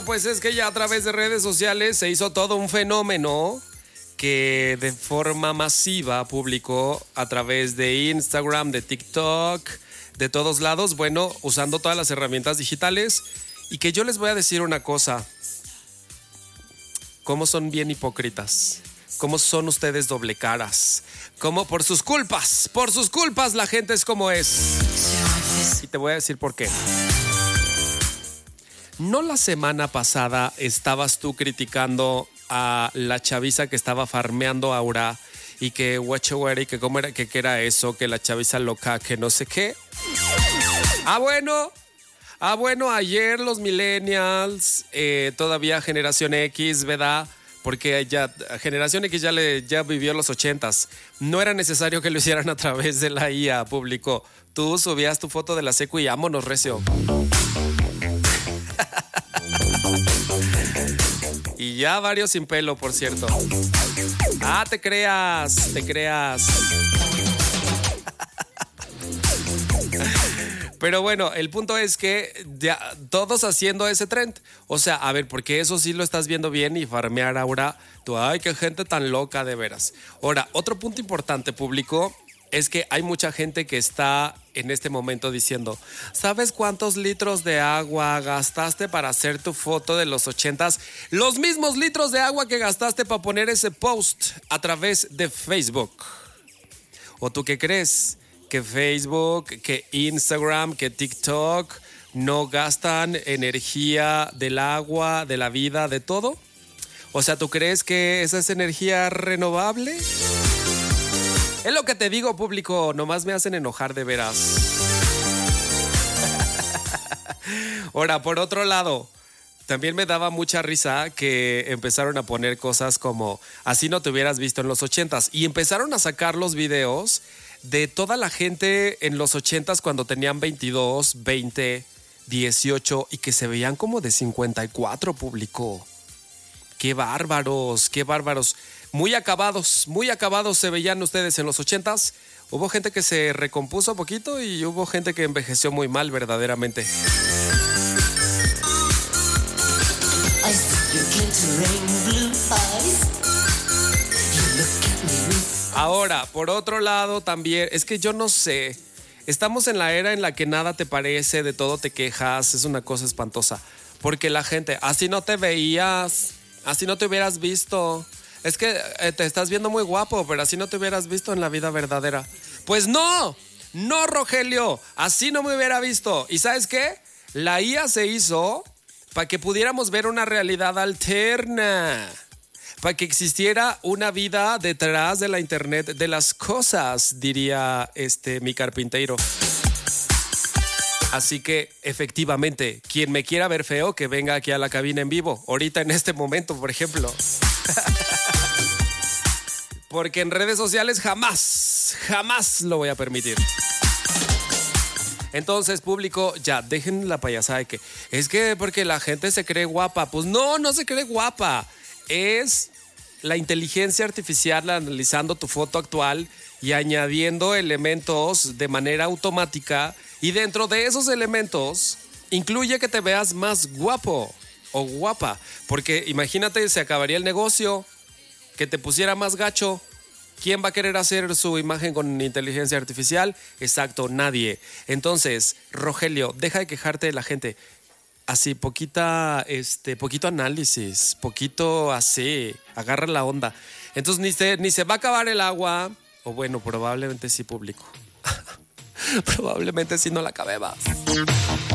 Pues es que ya a través de redes sociales se hizo todo un fenómeno que de forma masiva publicó a través de Instagram, de TikTok, de todos lados, bueno, usando todas las herramientas digitales. Y que yo les voy a decir una cosa, cómo son bien hipócritas, cómo son ustedes doble caras, cómo por sus culpas la gente es como es. Y te voy a decir por qué. ¿No la semana pasada estabas tú criticando a la chaviza que estaba farmeando Aura y que y que cómo era, que era eso, que la chaviza loca, que no sé qué? Ah, bueno, ayer los millennials, todavía generación X, ¿verdad? Porque ya generación X ya vivió los 80s. No era necesario que lo hicieran a través de la IA, público. Tú subías tu foto de la secu y vámonos, recio. Y ya varios sin pelo, por cierto. Ah, te creas. Pero bueno, el punto es que ya todos haciendo ese trend. O sea, a ver, porque eso sí lo estás viendo bien y farmear ahora. Tú, ay, qué gente tan loca, de veras. Ahora, otro punto importante, público, es que hay mucha gente que está en este momento diciendo, ¿sabes cuántos litros de agua gastaste para hacer tu foto de los 80s? Los mismos litros de agua que gastaste para poner ese post a través de Facebook. ¿O tú qué crees? ¿Que Facebook, que Instagram, que TikTok no gastan energía del agua, de la vida, de todo? O sea, ¿tú crees que esa es energía renovable? Es lo que te digo, público, nomás me hacen enojar de veras. Ahora, por otro lado, también me daba mucha risa que empezaron a poner cosas como así no te hubieras visto en los 80s y empezaron a sacar los videos de toda la gente en los 80s cuando tenían 22, 20, 18 y que se veían como de 54, público. ¡Qué bárbaros, qué bárbaros! Muy acabados se veían ustedes en los 80s. Hubo gente que se recompuso poquito y hubo gente que envejeció muy mal, verdaderamente. Ahora, por otro lado también, es que yo no sé, estamos en la era en la que nada te parece, de todo te quejas, es una cosa espantosa. Porque la gente, así no te veías, así no te hubieras visto. Es que te estás viendo muy guapo, pero así no te hubieras visto en la vida verdadera. Pues no, Rogelio, así no me hubiera visto. ¿Y sabes qué? La IA se hizo para que pudiéramos ver una realidad alterna, para que existiera una vida detrás de la internet de las cosas, diría mi carpintero. Así que, efectivamente, quien me quiera ver feo, que venga aquí a la cabina en vivo. Ahorita, en este momento, por ejemplo. Porque en redes sociales jamás lo voy a permitir. Entonces, público, ya, dejen la payasada de que es que porque la gente se cree guapa. Pues no se cree guapa. Es la inteligencia artificial analizando tu foto actual y añadiendo elementos de manera automática. Y dentro de esos elementos, incluye que te veas más guapo o guapa. Porque imagínate, se acabaría el negocio, que te pusiera más gacho. ¿Quién va a querer hacer su imagen con inteligencia artificial? Exacto, nadie. Entonces, Rogelio, deja de quejarte de la gente. Así, poquito análisis, poquito así, agarra la onda. Entonces, ni se va a acabar el agua, o bueno, probablemente sí, público. Probablemente sí no la acabemos.